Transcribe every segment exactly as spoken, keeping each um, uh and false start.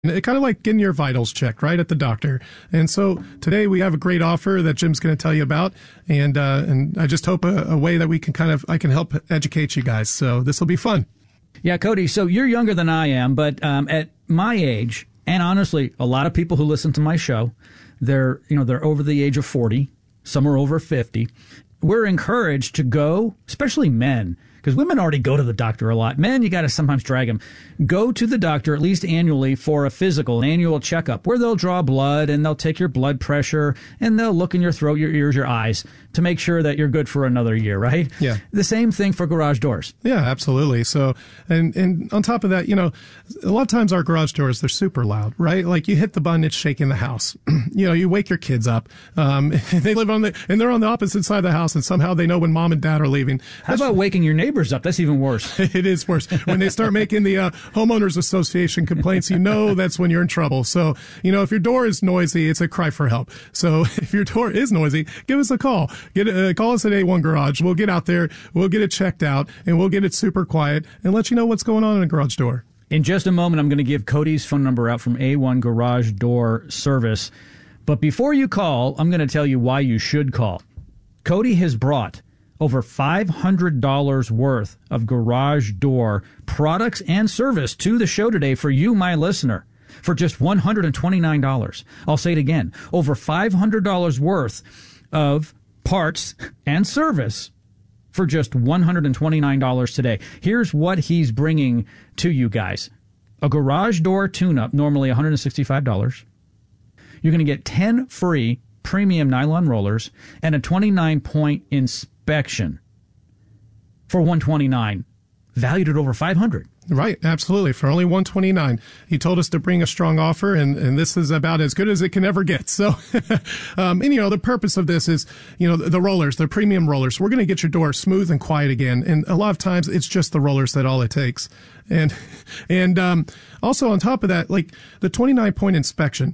It kind of like getting your vitals checked, right, at the doctor. And so today we have a great offer that Jim's going to tell you about. And uh, and I just hope a, a way that we can kind of, I can help educate you guys. So this will be fun. Yeah, Cody, so you're younger than I am, but um, at my age, and honestly, a lot of people who listen to my show, they're, you know, they're over the age of forty. Some are over fifty. We're encouraged to go, especially men, because women already go to the doctor a lot. Men, you got to sometimes drag them. Go to the doctor at least annually for a physical, an annual checkup, where they'll draw blood and they'll take your blood pressure and they'll look in your throat, your ears, your eyes to make sure that you're good for another year, right? Yeah. The same thing for garage doors. Yeah, absolutely. So, and, and on top of that, you know, a lot of times our garage doors, they're super loud, right? Like you hit the button, it's shaking the house. You know, you wake your kids up. Um, they live on the, and they're on the opposite side of the house and somehow they know when mom and dad are leaving. How about waking your neighbors up? That's even worse. It is worse. When they start making the uh, homeowners association complaints, you know that's when you're in trouble. So, you know, if your door is noisy, it's a cry for help. So if your door is noisy, give us a call. Get uh, call us at A one Garage. We'll get out there, we'll get it checked out, and we'll get it super quiet and let you know what's going on in a garage door. In just a moment, I'm going to give Cody's phone number out from A one Garage Door Service. But before you call, I'm going to tell you why you should call. Cody has brought over five hundred dollars worth of garage door products and service to the show today for you, my listener, for just one hundred twenty-nine dollars. I'll say it again. Over five hundred dollars worth of parts and service for just one hundred twenty-nine dollars today. Here's what he's bringing to you guys. A garage door tune-up, normally one hundred sixty-five dollars. You're going to get ten free premium nylon rollers and a twenty-nine point inspection for one hundred twenty-nine dollars, valued at over five hundred dollars. Right, absolutely. For only one hundred twenty-nine dollars. He told us to bring a strong offer, and, and this is about as good as it can ever get. So, um, and you know, the purpose of this is, you know, the, the rollers, the premium rollers. We're going to get your door smooth and quiet again. And a lot of times it's just the rollers that all it takes. And, and, um, also on top of that, like the twenty-nine point inspection,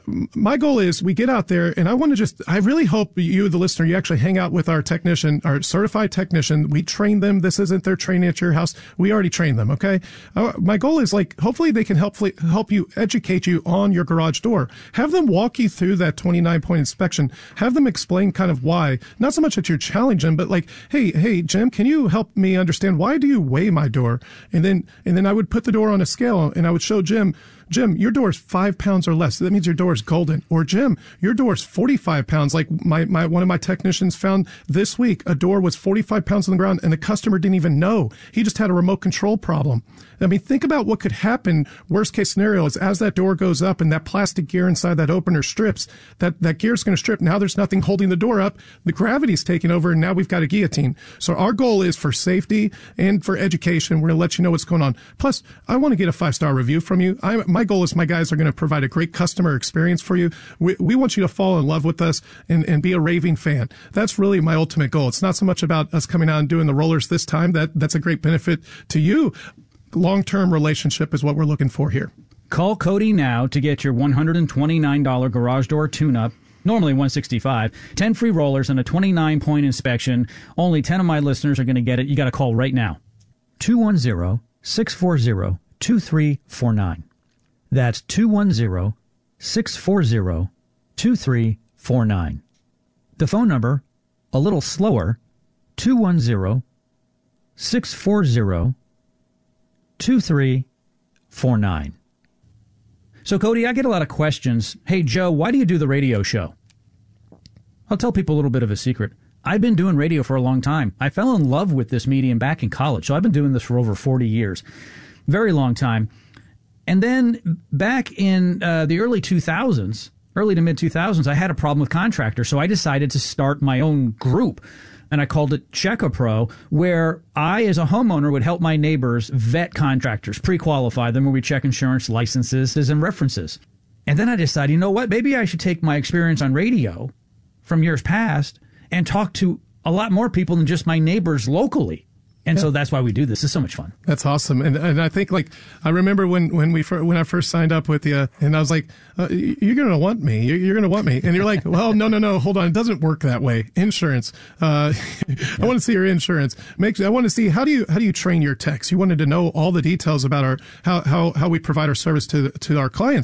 my goal is we get out there and I want to just, I really hope you, the listener, you actually hang out with our technician, our certified technician. We train them. This isn't their training at your house. We already train them. Okay. Uh, my goal is like, hopefully they can help, help you educate you on your garage door. Have them walk you through that twenty-nine point inspection. Have them explain kind of why, not so much that you're challenging, but like, Hey, Hey, Jim, can you help me understand why do you weigh my door? And then, and then I would put the door on a scale and I would show Jim, Jim, your door is five pounds or less. That means your door is golden. Or Jim, your door is forty-five pounds. Like my, my, one of my technicians found this week, a door was forty-five pounds on the ground and the customer didn't even know. He just had a remote control problem. I mean, think about what could happen. Worst case scenario is as that door goes up and that plastic gear inside that opener strips, that, that gear is going to strip. Now there's nothing holding the door up. The gravity's taking over and now we've got a guillotine. So our goal is for safety and for education. We're going to let you know what's going on. Plus, I want to get a five-star review from you. I, my goal is my guys are going to provide a great customer experience for you. We, we want you to fall in love with us and, and be a raving fan. That's really my ultimate goal. It's not so much about us coming out and doing the rollers this time. That, that's a great benefit to you. Long-term relationship is what we're looking for here. Call Cody now to get your one hundred twenty-nine dollars garage door tune-up, normally one hundred sixty-five dollars, ten free rollers, and a twenty-nine point inspection. Only ten of my listeners are going to get it. You got to call right now. two one zero, six four zero, two three four nine. That's two one zero, six four zero, two three four nine. The phone number, a little slower, two one zero, six four zero, two three four nine. So, Cody, I get a lot of questions. Hey, Joe, why do you do the radio show? I'll tell people a little bit of a secret. I've been doing radio for a long time. I fell in love with this medium back in college, so I've been doing this for over forty years. Very long time. And then back in uh, the early two thousands, early to mid two thousands, I had a problem with contractors, so I decided to start my own group. And I called it Check-A-Pro, where I, as a homeowner, would help my neighbors vet contractors, pre-qualify them, where we check insurance, licenses, and references. And then I decided, you know what, maybe I should take my experience on radio from years past and talk to a lot more people than just my neighbors locally. And yeah. so that's why we do this. It's so much fun. That's awesome. And and I think like I remember when when we fir- when I first signed up with you, and I was like, uh, "You're going to want me. You're, you're going to want me." And you're like, "Well, no, no, no. Hold on. It doesn't work that way. Insurance. Uh, I want to see your insurance. Make. I want to see how do you how do you train your techs. You wanted to know all the details about our how how how we provide our service to to our clients."